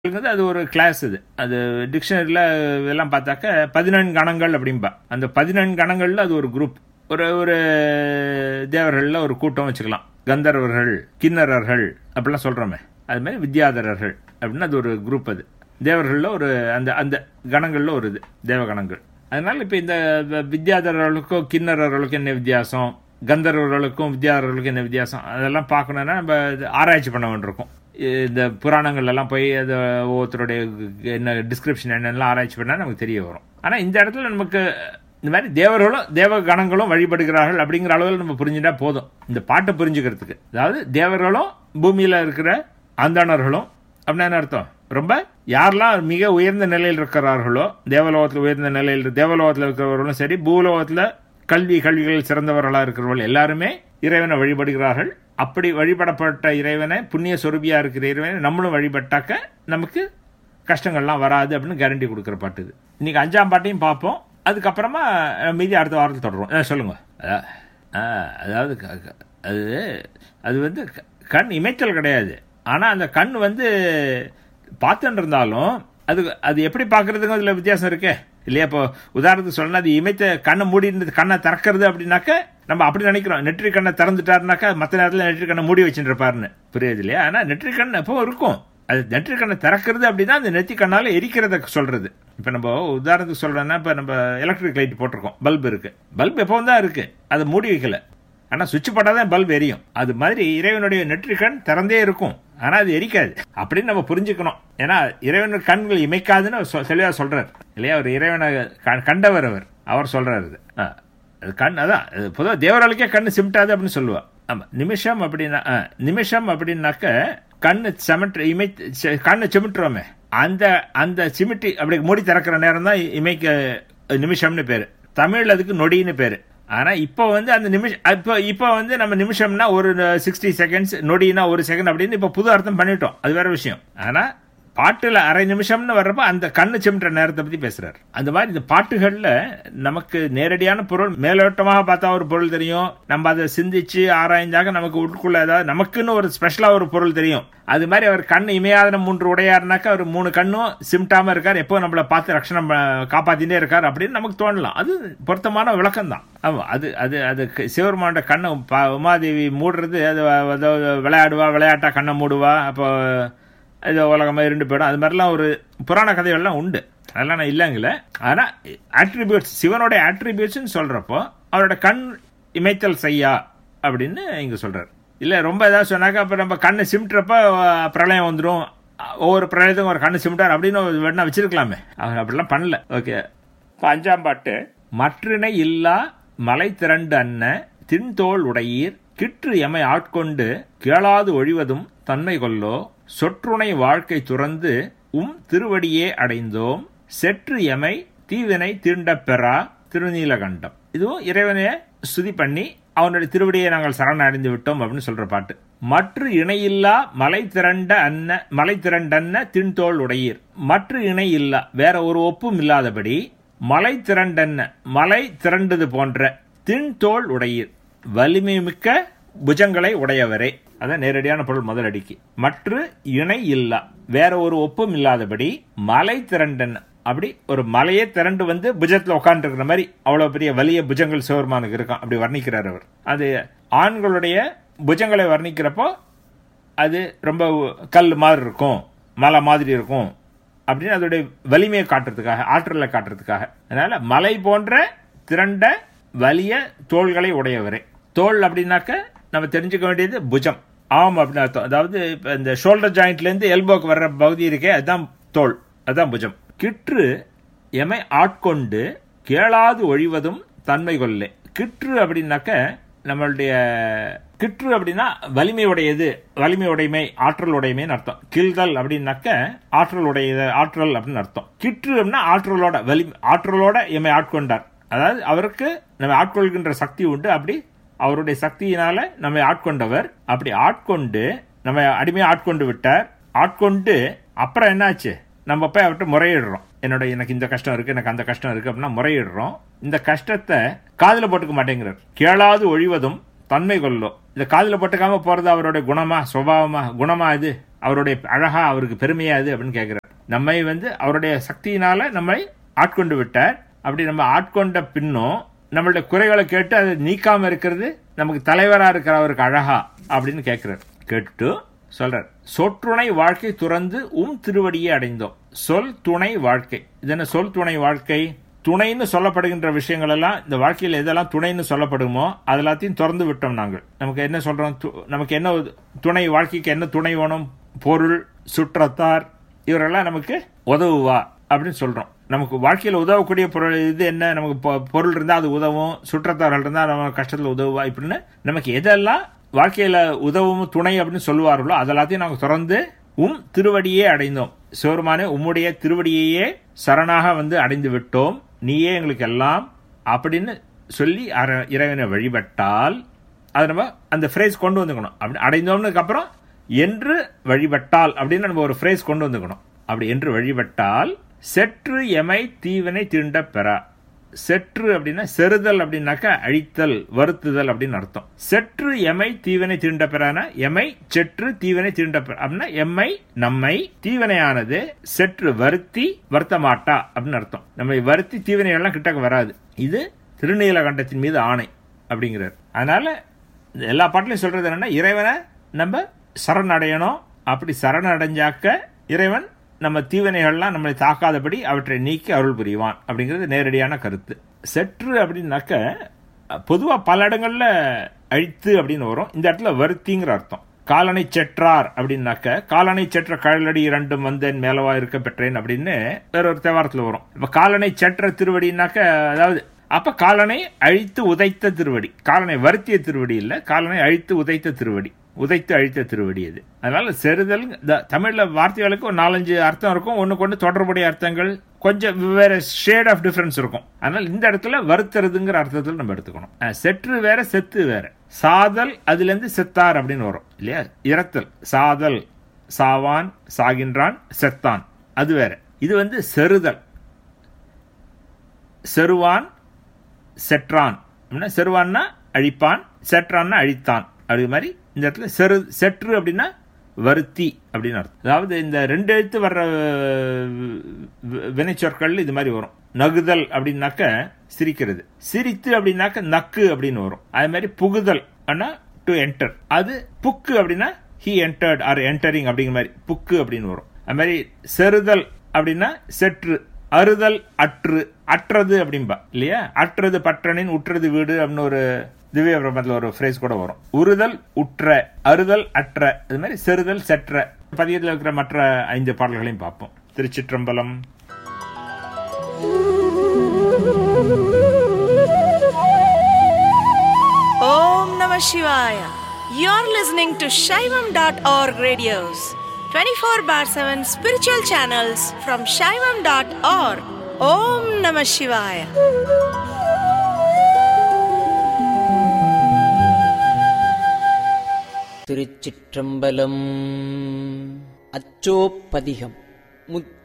அது ஒரு கிளாஸ். அது டிக்ஷனரியில் இதெல்லாம் பார்த்தாக்க 14 கணங்கள் அப்படின்பா. அந்த 14 கணங்களில் அது ஒரு குரூப். ஒரு தேவர்களில் ஒரு கூட்டம் வச்சுக்கலாம். கந்தர்வர்கள், கிண்ணறர்கள் அப்படிலாம் சொல்கிறோமே, அது மாதிரி வித்யாதரர்கள் அப்படின்னு அது ஒரு குரூப். அது தேவர்களில் ஒரு அந்த கணங்களில் ஒரு தேவகணங்கள். அதனால் இப்போ இந்த வித்யாதரர்களுக்கும் கிண்ணறர்களுக்கும் என்ன வித்தியாசம், கந்தர்வர்களுக்கும் வித்யாதரர்களுக்கும் என்ன வித்தியாசம், அதெல்லாம் பார்க்கணுன்னா நம்ம ஆராய்ச்சி பண்ண வேண்டியிருக்கும். இந்த புராணங்கள்லாம் போய் அது ஒவ்வொருத்தருடைய என்ன டிஸ்கிரிப்ஷன் என்னெல்லாம் ஆராய்ச்சி பண்ணால் நமக்கு தெரிய வரும். ஆனால் இந்த இடத்துல நமக்கு இந்த மாதிரி தேவர்களும் தேவ கணங்களும் வழிபடுகிறார்கள் அப்படிங்கிற அளவில் நம்ம புரிஞ்சுட்டா போதும் இந்த பாட்டை புரிஞ்சுக்கிறதுக்கு. அதாவது தேவர்களும் பூமியில் இருக்கிற அந்தணர்களும் அப்படின்னு அர்த்தம். ரொம்ப யாரெல்லாம் மிக உயர்ந்த நிலையில் இருக்கிறார்களோ, தேவலோகத்தில் உயர்ந்த நிலையில் தேவலோகத்தில் இருக்கிறவர்களும் சரி, பூலோகத்தில் கல்விகளில் சிறந்தவர்களாக இருக்கிறவர்கள் எல்லாருமே இறைவனை வழிபடுகிறார்கள். அப்படி வழிபடப்பட்ட இறைவனை, புண்ணிய சொரூபியா இருக்கிற இறைவனை நம்மளும் வழிபட்டாக்க நமக்கு கஷ்டங்கள்லாம் வராது அப்படின்னு கேரண்டி கொடுக்குற பாட்டு இது. இன்னைக்கு 5ஆம் பாட்டையும் பார்ப்போம். அதுக்கப்புறமா மீதி அடுத்த வாரத்தில் தொடரும். சொல்லுங்க. அதாவது அது வந்து கண் இமைச்சல் கிடையாது. ஆனால் அந்த கண் பார்த்துட்டு இருந்தாலும் அது எப்படி பார்க்கறதுக்கு அதில் வித்தியாசம் இருக்கே இல்லையா? இப்போ உதாரணத்துக்கு சொல்லணும், அது இமைத்த கண்ணை மூடிட்டு கண்ணை திறக்கிறது அப்படின்னாக்க நம்ம அப்படி நினைக்கிறோம். நெற்றி கண்ணை திறந்துட்டாருனாக்கா மற்ற நேரத்தில் நெற்றி கண்ணை மூடி வச்சுட்டு இருப்பாருன்னு, புரியுது இல்லையா? ஆனால் நெற்றி கண் எப்போ இருக்கும். அது நெற்றி கண்ணை திறக்கிறது அப்படின்னா அந்த நெற்றி கண்ணால் எரிக்கிறத சொல்றது. இப்போ நம்ம உதாரணத்துக்கு சொல்றோம்னா, இப்போ நம்ம எலக்ட்ரிக் லைட் போட்டிருக்கோம், பல்ப் இருக்கு. பல்ப் எப்பவும் தான் இருக்கு, அதை மூடி வைக்கல. ஆனால் சுவிட்ச் போட்டாதான் பல்ப் எரியும். அது மாதிரி இறைவனுடைய நெற்றிக்கண் திறந்தே இருக்கும், ஆனால் அது எரிக்காது அப்படின்னு நம்ம புரிஞ்சுக்கணும். ஏன்னா இறைவனுடைய கண்கள் இமைக்காதுன்னு தெளிவாக சொல்றாரு இல்லையா? அவர் இறைவனை கண்டவர், அவர் சொல்றாரு. அது கண் அதான் பொதுவாக தேவர்களுக்கே கண்ணு சிமிட்டாது அப்படின்னு சொல்லுவா. ஆமா, நிமிஷம் அப்படின்னாக்க கண்ணு கண்ணை சிமிட்டுறோமே, அந்த சிமிட்டி அப்படி மூடி திறக்கிற நேரம் தான் இமைக்க நிமிஷம்னு பேரு. தமிழ் அதுக்கு நொடின்னு பேரு. ஆனா இப்போ அந்த நிமிஷம் இப்போ நம்ம நிமிஷம்னா ஒரு 60 செகண்ட்ஸ், நொடினா 1 செகண்ட் அப்படின்னு இப்போ புது அர்த்தம் பண்ணிட்டோம். அது வேற விஷயம். ஆனா பாட்டுல அரை நிமிஷம்னு வர்றப்ப அந்த கண்ணு சிமிட்டுற நேரத்தை பத்தி பேசுறாரு. அந்த மாதிரி இந்த பாட்டுகள்ல நமக்கு நேரடியான பொருள், மேலோட்டமாக பார்த்தா ஒரு பொருள் தெரியும். நம்ம அதை சிந்திச்சு ஆராய்ந்தாக நமக்கு உட்குள்ள ஏதாவது நமக்குன்னு ஒரு ஸ்பெஷலா ஒரு பொருள் தெரியும். அது மாதிரி அவர் கண்ணு இமையாத 3 உடையாருனாக்கா அவர் 3 கண்ணும் சிமிட்டாம இருக்கார், எப்போ நம்மளை பார்த்து ரட்சணம் காப்பாத்தினே இருக்கார் அப்படின்னு நமக்கு தோணலாம். அது பொருத்தமான விளக்கம் தான். ஆமா, அது சிவருமானோட கண்ணை உமாதேவி மூடுறது, அது விளையாட்டா கண்ணை மூடுவா, அப்போ இது உலகமாக 2 போயிடும். அது மாதிரிலாம் ஒரு புராண கதைகள்லாம் உண்டு, அதெல்லாம் நான் இல்லைங்கள. ஆனால் ஆட்ரிபியூட்ஸ், சிவனுடைய ஆட்ரிபியூட்ஸ் சொல்றப்போ அவரோட கண் இமைத்தல் செய்யா அப்படின்னு இங்க சொல்றாரு. இல்லை ரொம்ப ஏதாவது சொன்னாக்கா அப்போ நம்ம கண்ணை சிமிட்டுறப்ப பிரளயம் வந்துடும், ஒவ்வொரு பிரளயத்துக்கும் ஒரு கண்ணு சிமிட்டார் அப்படின்னு வேணா வச்சிருக்கலாமே. அவர் அப்படிலாம் பண்ணல. ஓகே, இப்போ 5ஆம் பாட்டு. மற்றினை இல்லா மலை திரண்டு அன்ன தின்தோள் உடையீர் கிற்று எமை ஆட்கொண்டு கேளாது ஒழிவதும் தன்மை கொல்லோ சொற்றுணை வாழ்க்கை துறந்து திருவடியே அடைந்தோம் செற்று எமை தீவினை தீண்டப் பெறா திருநீலகண்டம். இதுவும் இறைவனைய ஸ்துதி பண்ணி அவனுடைய திருவடியை நாங்கள் சரண அடைந்து விட்டோம் அப்படின்னு சொல்ற பாட்டு. மற்ற இணையில்லா மலை திரண்டன்ன தின்தோள் உடையீர். மற்ற இணை இல்லா, வேற ஒரு ஒப்பும் இல்லாதபடி, மலை திரண்டன்ன மலை திரண்டது போன்ற, தின்தோள் உடையீர் வலிமை மிக்க புஜங்களை உடையவரே. அதான் நேரடியான பொருள் முதல் அடிக்கு. மற்ற இணை இல்லா, வேற ஒரு ஒப்பும் இல்லாதபடி, மலை திரண்டன், அப்படி ஒரு மலையே திரண்டு புஜத்துல உட்கார்ந்து இருக்கிற மாதிரி அவ்வளவு பெரிய வலிய புஜங்கள் சிவருமானுக்கு இருக்கான், அப்படி வர்ணிக்கிறார் அவர். அது ஆண்களுடைய புஜங்களை வர்ணிக்கிறப்போ அது ரொம்ப கல் மாதிரி இருக்கும், மலை மாதிரி இருக்கும் அப்படின்னு அதோடைய வலிமையை காட்டுறதுக்காக, ஆற்றலை காட்டுறதுக்காக. அதனால மலை போன்ற திரண்ட வலிய தோள்களை உடையவரே. தோல் அப்படின்னாக்க நம்ம தெரிஞ்சுக்க வேண்டியது புஜம், ஆம் அப்படின்னு அர்த்தம். அதாவது இந்த ஷோல்டர் ஜாயிண்ட்ல இருந்து எல்போக்கு வர்ற பகுதி இருக்கே, அதுதான் தோல், அதுதான் புஜம். கிற்று எமை ஆட்கொண்டு கேளாது ஒழிவதும் தன்மை கொல்லே. கிற்று அப்படின்னாக்க நம்மளுடைய கிற்று அப்படின்னா வலிமை உடையது, வலிமை உடைமை, ஆற்றல் உடைமைன்னு அர்த்தம். கில்தல் அப்படின்னாக்க ஆற்றல் உடையது, ஆற்றல் அப்படின்னு அர்த்தம். கிற்று அப்படின்னா ஆற்றலோட, ஆற்றலோட எமை ஆட்கொண்டார். அதாவது அவருக்கு நம்ம ஆட்கொள்கின்ற சக்தி உண்டு, அப்படி அவருடைய சக்தியினால நம்மை ஆட்கொண்டவர். அப்படி ஆட்கொண்டு நம்ம அடிமையை ஆட்கொண்டு விட்டார். ஆட்கொண்டு அப்புறம் என்னாச்சு, நம்ம போய் அவர்கிட்ட முறையிடுறோம். எனக்கு இந்த கஷ்டம் இருக்கு, எனக்கு அந்த கஷ்டம் இருக்கு அப்படின்னா முறையிடுறோம். இந்த கஷ்டத்தை காதுல போட்டுக்க மாட்டேங்கிறார். கேளாது ஒழிவதும் தன்மை கொல்லோ. இந்த காதுல போட்டுக்காம போறது அவருடைய குணமா, சுபாவமா, குணமா இது அவருடைய அழகா அவருக்கு பெருமையாது அப்படின்னு கேட்கிறார். நம்மை அவருடைய சக்தியினால நம்மை ஆட்கொண்டு விட்டார். அப்படி நம்ம ஆட்கொண்ட பின்னும் நம்மளுடைய குறைகளை கேட்டு அதை நீக்காம இருக்கிறது நமக்கு தலைவரா இருக்கிற அவருக்கு அழகா அப்படின்னு கேட்கிறார். கேட்டுட்டு சொல்றார், சொற்றுணை வாழ்க்கை துறந்து திருவடியை அடைந்தோம். சொல் துணை வாழ்க்கை. இது என்ன சொல் துணை வாழ்க்கை? துணைன்னு சொல்லப்படுகின்ற விஷயங்கள் எல்லாம் இந்த வாழ்க்கையில் எதெல்லாம் துணைன்னு சொல்லப்படுமோ அது எல்லாத்தையும் திறந்து விட்டோம் நாங்கள். நமக்கு என்ன சொல்றோம்? நமக்கு என்ன துணை, வாழ்க்கைக்கு என்ன துணை வேணும்? பொருள், சுற்றத்தார், இவரெல்லாம் நமக்கு உதவுவா அப்படின்னு சொல்றோம். நமக்கு வாழ்க்கையில் உதவக்கூடிய பொருள் இது என்ன? நமக்கு பொருள் இருந்தா அது உதவும், சுற்றத்தார்கள் இருந்தா நம்ம கஷ்டத்துல உதவுவா, இப்படின்னு நமக்கு எதெல்லாம் வாழ்க்கையில உதவும் துணை அப்படின்னு சொல்லுவார்களோ அதெல்லாத்தையும் நாங்கள் திறந்து திருவடியே அடைந்தோம். சிவருமானே, உம்முடைய திருவடியையே சரணாக அடைந்து விட்டோம், நீயே எங்களுக்கு எல்லாம் அப்படின்னு சொல்லி இறைவனை வழிபட்டால் அது நம்ம அந்த ஃப்ரேஸ் கொண்டு வந்துக்கணும். அப்படி அடைந்தோம்னுக்கு அப்புறம் என்று வழிபட்டால் அப்படின்னு நம்ம ஒரு ஃப்ரேஸ் கொண்டு வந்துக்கணும். அப்படி என்று வழிபட்டால் செற்று எமை தீவினை தீண்ட பெறா. செற்று அப்படின்னா செறுதல் அப்படின்னாக்க அழித்தல், வருத்துதல் அப்படின்னு அர்த்தம். செற்று எமை தீவினை தீண்ட பெறான எமை செற்று தீவினை தீண்ட பெற அப்படின்னா எம்மை நம்மை தீவினையானது செற்று வருத்தி வருத்த மாட்டா அப்படின்னு அர்த்தம். நம்மை வருத்தி தீவினைகள்லாம் கிட்டக்க வராது. இது திருநீலகண்டத்தின் மீது ஆணை அப்படிங்கிறார். அதனால எல்லா பாட்டிலையும் சொல்றது என்னன்னா, இறைவனை நம்ம சரணடையணும். அப்படி சரணடைஞ்சாக்க இறைவன் நம்ம தீவினைகள்லாம் நம்மளை தாக்காதபடி அவற்றை நீக்கி அருள் புரிவான் அப்படிங்கிறது நேரடியான கருத்து. செற்று அப்படின்னாக்க பொதுவா பல இடங்கள்ல அழித்து அப்படின்னு வரும். இந்த இடத்துல வருத்திங்கிற அர்த்தம். காலனை செற்றார் அப்படின்னாக்க காலனை செற்ற கழலடி இரண்டும் வந்தேன் மேலவா இருக்க பெற்றேன் அப்படின்னு வேற ஒரு தேவாரத்துல வரும். இப்ப காலனை செற்ற திருவடினாக்க அதாவது அப்ப காலனை அழித்து உதைத்த திருவடி, காலனை வருத்திய திருவடி இல்ல, காலனை அழித்து உதைத்த திருவடி, உதைத்து அழித்த திருவடி அது. அதனால செறுதல் தமிழ்ல வார்த்தைகளுக்கு ஒரு 4-5 அர்த்தம் இருக்கும். ஒண்ணுக்கு ஒன்று தொடர்புடைய அர்த்தங்கள் கொஞ்சம் வேற ஷேட் ஆஃப் டிஃபரன்ஸ் இருக்கும். அதனால இந்த இடத்துல வருத்துறதுங்கிற அர்த்தத்தில் நம்ம எடுத்துக்கணும். செற்று வேற செத்து வேற. சாதல் அதுல இருந்து செத்தார் அப்படின்னு வரும் இல்லையா? இறத்தல், சாதல், சாவான், சாகின்றான், செத்தான், அது வேற. இது செறுதல். செருவான், செற்றான். செருவான்னா அழிப்பான், செற்றான்னா அழித்தான். அது மாதிரி இந்த இடத்துல செற்று அப்படின்னா வருத்தி அப்படின்னு அர்த்தம். அதாவது இந்த 2 எழுத்து வர்ற வினைச்சொற்கள் இது மாதிரி வரும். நகுதல் அப்படின்னாக்க சிரிக்கிறது, சிரித்து அப்படின்னாக்க நக்கு அப்படின்னு வரும். அது மாதிரி புகுதல் டு என்டர், அது புக்கு அப்படின்னா he entered or entering அப்படிங்கிற மாதிரி புக்கு அப்படின்னு வரும். அது மாதிரி செறுதல் அப்படின்னா செற்று, அறுதல் அற்று, அற்றது அப்படின்பா இல்லையா? அற்றது பற்றனின் உற்றது வீடு அப்படின்னு ஒரு திவ்ய பிரபந்தத்துல ஒரு ஃப்ரேஸ் கூட வரும். உறுதல் உற்ற, அறுதல் அற்ற, இது மாதிரி செறுதல் செற்ற. பதியத்தில் இருக்கிற மற்ற 5 பாடல்களையும் பார்ப்போம். திருச்சிற்றம்பலம். ஓம் நம சிவாய. You're listening to Shaivam.org radios, 24/7 spiritual channels from Shaivam.org. Om Namah Shivaya. Thiruchitrambalam. அச்சோப்பதிகம்.